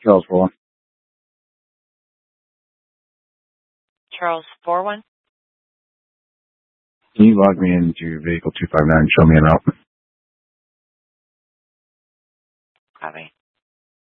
Charles Roy. Charles 41. Can you log me into vehicle 259 and show me an out? Copy.